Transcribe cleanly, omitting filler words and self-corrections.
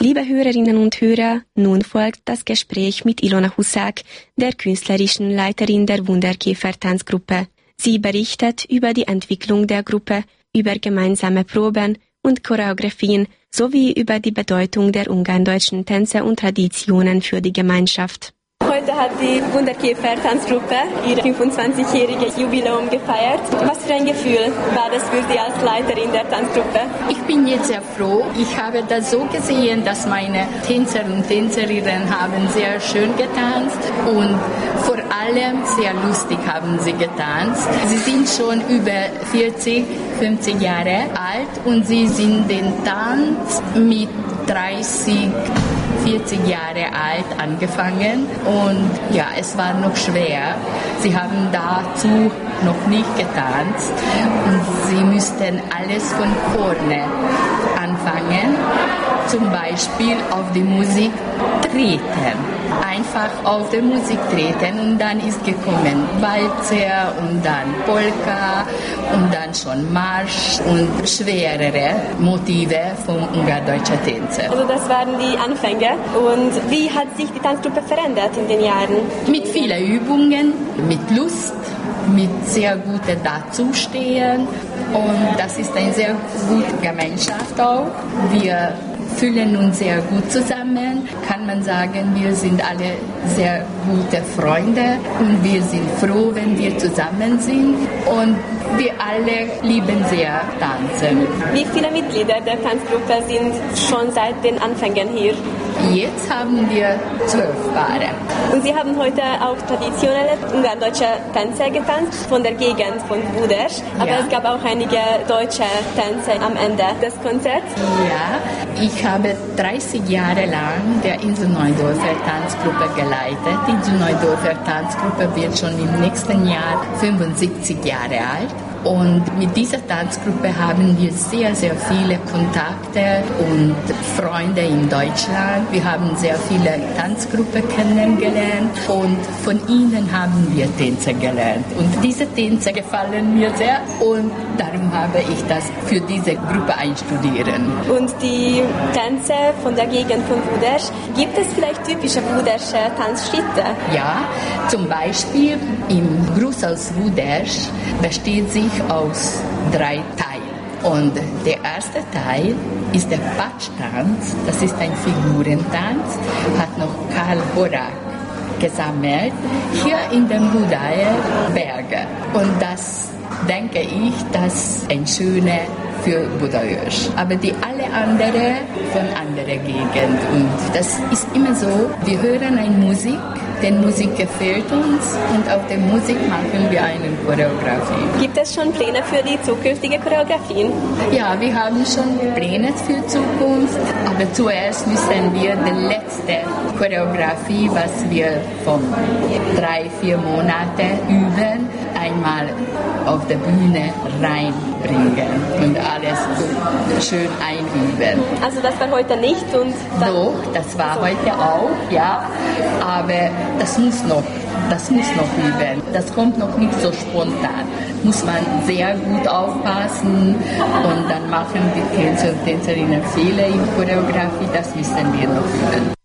Liebe Hörerinnen und Hörer, nun folgt das Gespräch mit Ilona Husak, der künstlerischen Leiterin der Wunderkäfer-Tanzgruppe. Sie berichtet über die Entwicklung der Gruppe, über gemeinsame Proben und Choreografien sowie über die Bedeutung der ungarndeutschen Tänze und Traditionen für die Gemeinschaft. Heute hat die Wunderkäfer-Tanzgruppe ihr 25-jähriges Jubiläum gefeiert. Was für ein Gefühl war das für Sie als Leiterin der Tanzgruppe? Ich bin jetzt sehr froh. Ich habe das so gesehen, dass meine Tänzer und Tänzerinnen haben sehr schön getanzt und vor allem sehr lustig haben sie getanzt. Sie sind schon über 40, 50 Jahre alt und sie sind den Tanz mit 30, 40 Jahre alt angefangen und ja, es war noch schwer. Sie haben dazu noch nicht getanzt und sie müssten alles von vorne anfangen, zum Beispiel auf die Musik treten. Einfach auf der Musik treten und dann ist gekommen Walzer und dann Polka und dann schon Marsch und schwerere Motive von ungardeutschen Tänzen. Also das waren die Anfänge. Und wie hat sich die Tanzgruppe verändert in den Jahren? Mit vielen Übungen, mit Lust, mit sehr gutem Dazustehen und das ist eine sehr gute Gemeinschaft auch. Wir fühlen uns sehr gut zusammen, kann man sagen, wir sind alle sehr gute Freunde und wir sind froh, wenn wir zusammen sind und wir alle lieben sehr Tanzen. Wie viele Mitglieder der Tanzgruppe sind schon seit den Anfängen hier? Jetzt haben wir 12 Paare. Und Sie haben heute auch traditionelle ungardeutsche Tänze getanzt von der Gegend von Budas, aber ja. Es gab auch einige deutsche Tänze am Ende des Konzerts. Ja, ich habe 30 Jahre lang der Insel Neudorfer Tanzgruppe geleitet. Die Insel Neudorfer Tanzgruppe wird schon im nächsten Jahr 75 Jahre alt. Und mit dieser Tanzgruppe haben wir sehr, sehr viele Kontakte und Freunde in Deutschland. Wir haben sehr viele Tanzgruppen kennengelernt und von ihnen haben wir Tänze gelernt. Und diese Tänze gefallen mir sehr und darum habe ich das für diese Gruppe einstudieren. Und die Tänze von der Gegend von Budas, gibt es vielleicht typische budasche Tanzschritte? Ja, zum Beispiel im Grußhaus Budas besteht sich aus 3 Teilen. Und der erste Teil ist der Patschtanz, das ist ein Figurentanz, hat noch Karl Horak gesammelt, hier in den Budaer Bergen. Und das denke ich, das ist ein schöner für Budaörs. Aber die alle andere von anderer Gegend. Und das ist immer so, wir hören eine Musik, denn Musik gefällt uns und auf der Musik machen wir eine Choreografie. Gibt es schon Pläne für die zukünftigen Choreografien? Ja, wir haben schon Pläne für Zukunft, aber zuerst müssen wir die letzte Choreografie, was wir von 3-4 Monaten üben, einmal auf der Bühne reinbringen und alles schön einüben. Also das war heute nicht und doch, das war heute auch, ja, aber das muss noch üben. Das kommt noch nicht so spontan. Muss man sehr gut aufpassen und dann machen die Tänzer und Tänzerinnen Fehler in Choreografie, das müssen wir noch üben.